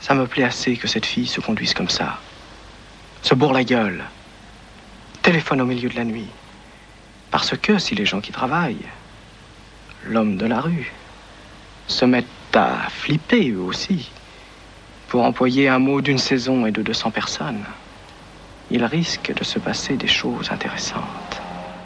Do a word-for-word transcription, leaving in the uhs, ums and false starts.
Ça me plaît assez que cette fille se conduise comme ça. Se bourre la gueule. Téléphone au milieu de la nuit. Parce que si les gens qui travaillent, l'homme de la rue, se mettent à flipper eux aussi, pour employer un mot d'une saison et de deux cents personnes, il risque de se passer des choses intéressantes.